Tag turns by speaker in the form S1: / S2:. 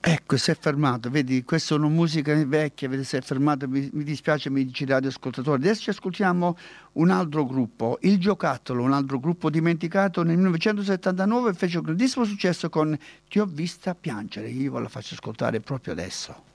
S1: Ecco, si è fermato, vedi, questa è una musica vecchia, vedi, si è fermato, mi dispiace, mi dice radioascoltatori. Adesso ci ascoltiamo un altro gruppo, Il Giocattolo, un altro gruppo dimenticato. Nel 1979 fece un grandissimo successo con Ti ho vista piangere. Io ve la faccio ascoltare proprio adesso.